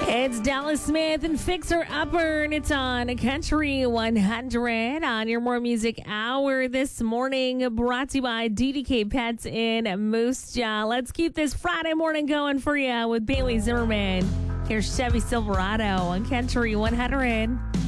It's Dallas Smith and Fixer Upper, and it's on Country 100 on your More Music Hour this morning, brought to you by DDK Pets in Moose Jaw. Let's keep this Friday morning going for you with Bailey Zimmerman. Here's Chevy Silverado on Country 100.